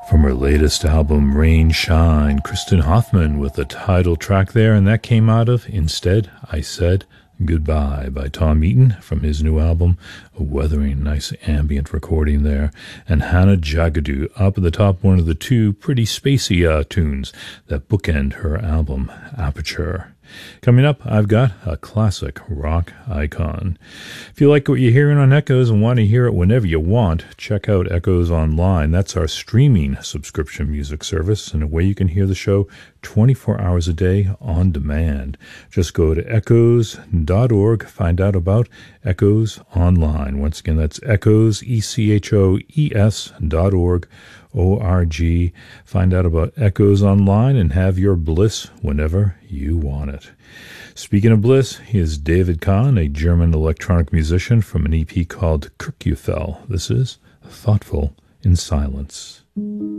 From her latest album, Rain Shine, Kristen Hoffman with the title track there, and that came out of Instead I Said Goodbye by Tom Eaton from his new album, a weathering, nice ambient recording there. And Hannah Jagadoo up at the top, one of the two pretty spacey tunes that bookend her album, Aperture. Coming up, I've got a classic rock icon. If you like what you're hearing on Echoes and want to hear it whenever you want, check out Echoes Online. That's our streaming subscription music service and a way you can hear the show 24 hours a day on demand. Just go to echoes.org, find out about Echoes Online. Once again, that's echoes, echoes.org. O-R-G. Find out about Echoes Online and have your bliss whenever you want it. Speaking of bliss, here's David Kahn, a German electronic musician from an EP called Kirkjufell. This is Thoughtful in Silence.